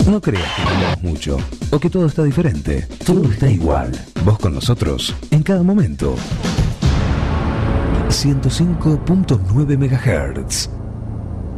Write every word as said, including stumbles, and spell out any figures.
No creas que cambiamos mucho o que todo está diferente. Todo está igual. Vos con nosotros en cada momento. ciento cinco punto nueve megahertz.